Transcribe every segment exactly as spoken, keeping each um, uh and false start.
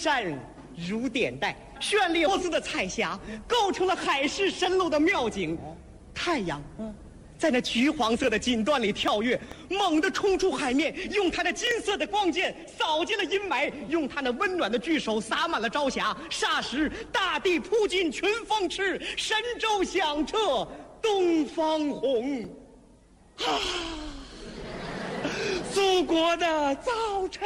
山如点带，绚丽多姿的彩霞构成了海市蜃楼的妙景。太阳，嗯。在那橘黄色的锦缎里跳跃，猛地冲出海面，用它的金色的光剑扫尽了阴霾，用它那温暖的巨手洒满了朝霞。霎时，大地铺进群峰翅，神州响彻东方红。啊，祖国的早晨！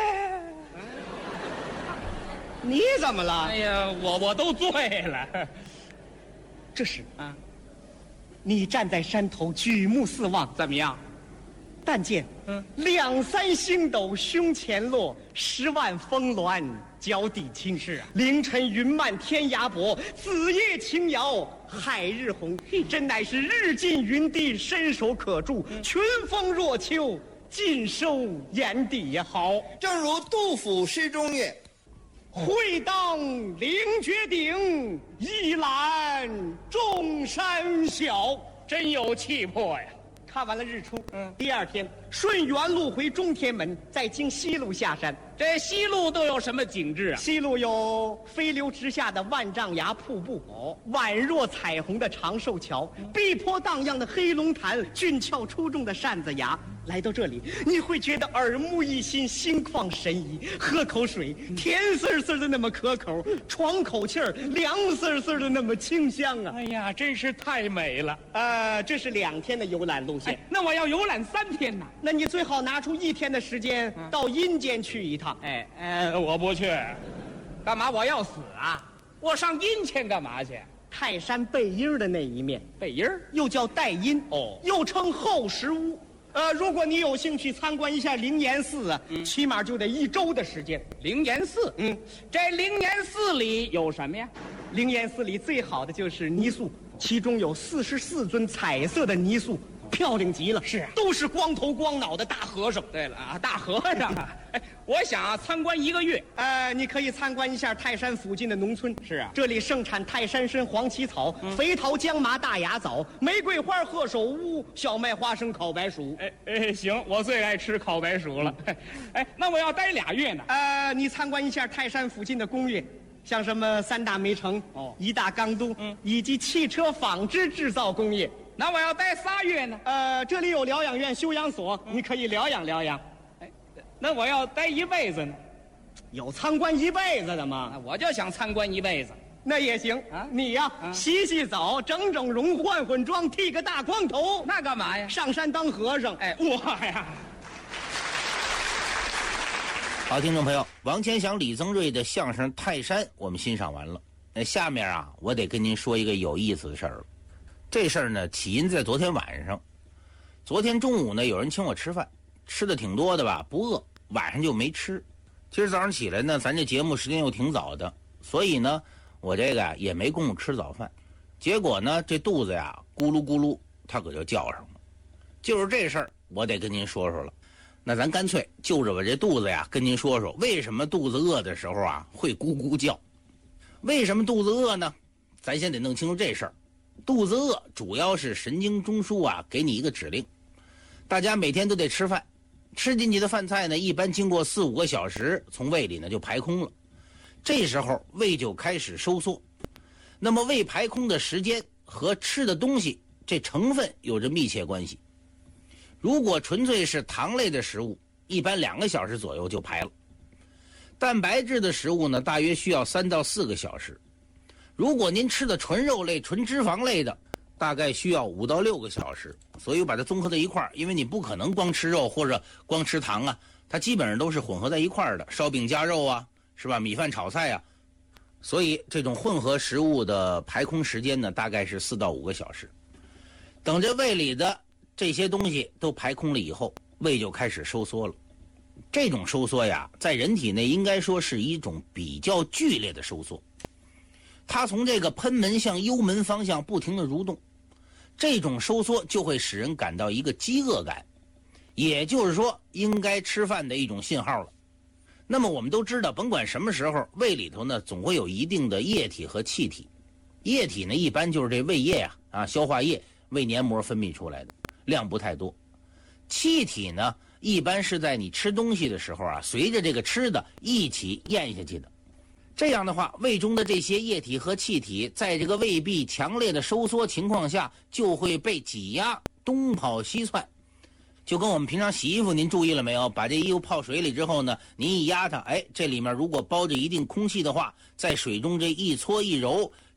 你怎么了？ 哎呀，我我都醉了。 这时啊。你站在山头，举目四望， 怎么样？ 但见，嗯，两三星斗胸前落，十万峰峦脚底清。 是啊， 凌晨云漫天涯薄，子夜晴遥海日红。真乃是日进云低，伸手可触；嗯、群峰若秋，尽收眼底呀。好， 正如杜甫诗中曰：“ 会当凌绝顶，一览众山小。” 真有气魄呀！ 看完了日出，嗯，第二天顺原路回中天门，再经西路下山。 这西路都有什么景致啊？ 西路有飞流直下的万丈崖瀑布，哦，宛若彩虹的长寿桥，嗯、碧波荡漾的黑龙潭，俊俏出众的扇子崖。来到这里，你会觉得耳目一新，心旷神怡。喝口水，甜丝丝的那么可口；喘口气儿，凉丝丝的那么清香啊！ 哎呀，真是太美了。 呃，这是两天的游览路线。 哎，那我要游览三天呢？ 那你最好拿出一天的时间、嗯、到阴间去一趟。 哎哎，我不去，干嘛？我要死啊！我上阴间干嘛去？ 泰山背阴的那一面， 背阴又叫带阴哦， 又称后石屋。呃，如果你有兴趣参观一下灵岩寺啊，嗯、起码就得一周的时间。 灵岩寺， 嗯， 这灵岩寺里有什么呀？ 灵岩寺里最好的就是泥塑，其中有四十四尊彩色的泥塑，漂亮极了。 是啊， 都是光头光脑的大和尚。 对了啊，大和尚啊！哎，我想啊，参观一个月。 呃，你可以参观一下泰山附近的农村。 是啊， 这里盛产泰山参、黄芪草、嗯、肥桃、姜麻、大雅枣、玫瑰花、鹤首乌、小麦、花生、烤白薯。 哎哎，行，我最爱吃烤白薯了。嗯、哎，那我要待俩月呢。 呃，你参观一下泰山附近的工业。像什么三大煤城、哦，一大钢都，嗯，以及汽车纺织制造工业。 那我要待仨月呢？ 呃，这里有疗养院、休养所，嗯、你可以疗养疗养。 哎，那我要待一辈子呢？ 有参观一辈子的吗？ 我就想参观一辈子。 那也行啊，你呀、啊，洗洗澡、整整容、换换装、剃个大光头， 那干嘛呀？ 上山当和尚。 哎，哇呀！ 好，听众朋友，王千祥、李增瑞的相声《泰山》我们欣赏完了。那下面啊，我得跟您说一个有意思的事儿了。这事儿呢，起因在昨天晚上。昨天中午呢，有人请我吃饭，吃的挺多的吧，不饿，晚上就没吃。今儿早上起来呢，咱这节目时间又挺早的，所以呢，我这个呀也没工夫吃早饭。结果呢，这肚子呀咕噜咕噜，它可就叫上了。就是这事儿，我得跟您说说了。那咱干脆就着我这肚子呀，跟您说说为什么肚子饿的时候啊会咕咕叫。为什么肚子饿呢？咱先得弄清楚这事儿。肚子饿主要是神经中枢啊给你一个指令。大家每天都得吃饭，吃进去的饭菜呢，一般经过四五个小时，从胃里呢就排空了。这时候胃就开始收缩。那么胃排空的时间和吃的东西这成分有着密切关系。如果纯粹是糖类的食物，一般两个小时左右就排了。蛋白质的食物呢，大约需要三到四个小时。如果您吃的纯肉类、纯脂肪类的，大概需要五到六个小时。所以把它综合在一块儿，因为你不可能光吃肉或者光吃糖啊，它基本上都是混合在一块儿的，烧饼夹肉啊，是吧？米饭炒菜啊，所以这种混合食物的排空时间呢，大概是四到五个小时。等这胃里的这些东西都排空了以后，胃就开始收缩了。这种收缩呀，在人体内应该说是一种比较剧烈的收缩。它从这个喷门向幽门方向不停地蠕动，这种收缩就会使人感到一个饥饿感，也就是说应该吃饭的一种信号了。那么我们都知道，甭管什么时候，胃里头呢总会有一定的液体和气体。液体呢一般就是这胃液啊啊消化液、胃黏膜分泌出来的，量不太多。气体呢一般是在你吃东西的时候啊，随着这个吃的一起咽下去的。 这样的话，胃中的这些液体和气体，在这个胃壁强烈的收缩情况下，就会被挤压，东跑西窜。就跟我们平常洗衣服，您注意了没有？把这衣服泡水里之后呢，您一压它，哎，这里面如果包着一定空气的话，在水中这一搓一揉，